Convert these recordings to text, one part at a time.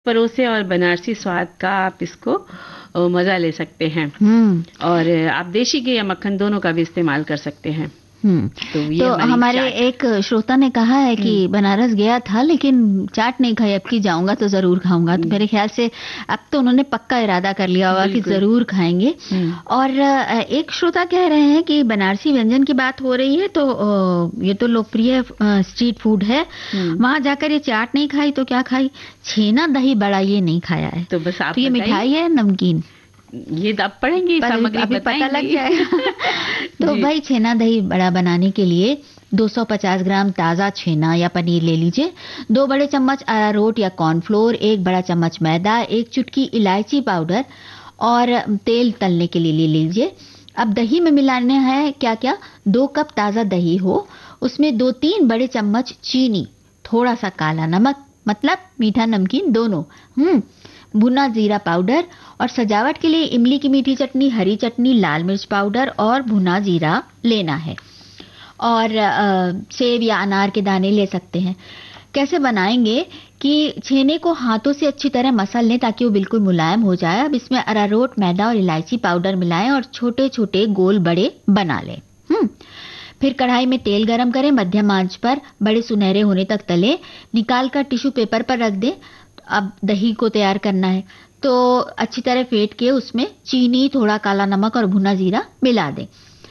परोसे और बनारसी स्वाद का आप इसको मजा ले सकते हैं। और आप देशी घी या मक्खन दोनों का भी इस्तेमाल कर सकते हैं। तो ये हमारी हमारे चाट। एक श्रोता ने कहा है कि बनारस गया था लेकिन चाट नहीं खाई, अब की जाऊंगा तो जरूर खाऊंगा। तो मेरे ख्याल से अब तो उन्होंने पक्का इरादा कर लिया होगा कि जरूर खाएंगे। और एक श्रोता कह रहे हैं कि बनारसी व्यंजन की बात हो रही है तो ये तो लोकप्रिय स्ट्रीट फूड है, वहां जाकर ये चाट नहीं खाई तो क्या खाई, छेना दही बड़ा ये नहीं खाया है। तो बस आप तो ये मिठाई है नमकीन, ये आप पढ़ेंगे सामग्री अभी पता लग जाएगा। तो जी। भाई छेना दही बड़ा बनाने के लिए 250 ग्राम ताजा छेना या पनीर ले लीजिए, 2 बड़े चम्मच अरारोट या कॉर्नफ्लोर, 1 बड़ा चम्मच मैदा, 1 चुटकी इलायची पाउडर और तेल तलने के लिए ले लीजिए। अब दही में मिलाने हैं क्या क्या, 2 कप ताजा दही हो, उसमें 2-3 बड़े चम्मच चीनी, थोड़ा सा काला नमक, मतलब मीठा नमकीन दोनों, भुना जीरा पाउडर और सजावट के लिए इमली की मीठी चटनी, हरी चटनी, लाल मिर्च पाउडर और भुना जीरा लेना है। और सेब या अनार के दाने ले सकते हैं। कैसे बनाएंगे कि छेने को हाथों से अच्छी तरह मसल लें ताकि वो बिल्कुल मुलायम हो जाए। अब इसमें अरारोट, मैदा और इलायची पाउडर मिलाएं और छोटे छोटे गोल बड़े बना लें। फिर कढ़ाई में तेल गरम करें, मध्यम आंच पर बड़े सुनहरे होने तक तले, निकाल कर टिश्यू पेपर पर रख दें। अब दही को तैयार करना है तो अच्छी तरह फेंट के उसमें चीनी, थोड़ा काला नमक और भुना जीरा मिला दें।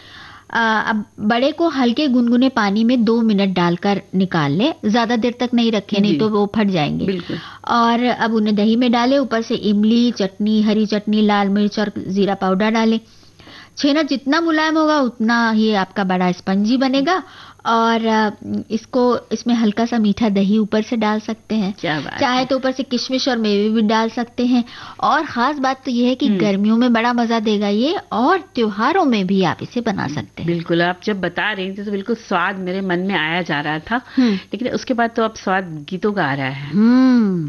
अब बड़े को हल्के गुनगुने पानी में 2 मिनट डालकर निकाल ले, ज्यादा देर तक नहीं रखें नहीं तो वो फट जाएंगे। बिल्कुल। और अब उन्हें दही में डालें, ऊपर से इमली चटनी, हरी चटनी, लाल मिर्च और जीरा पाउडर डालें। छेना जितना मुलायम होगा उतना ही आपका बड़ा स्पंजी बनेगा। और इसमें हल्का सा मीठा दही ऊपर से डाल सकते हैं, चाहे तो ऊपर से किशमिश और मेवे भी डाल सकते हैं। और खास बात तो ये है कि गर्मियों में बड़ा मजा देगा ये, और त्योहारों में भी आप इसे बना सकते हैं। बिल्कुल, आप जब बता रही थी तो बिल्कुल स्वाद मेरे मन में आया जा रहा था, लेकिन उसके बाद तो अब स्वाद गीतों का आ रहा है।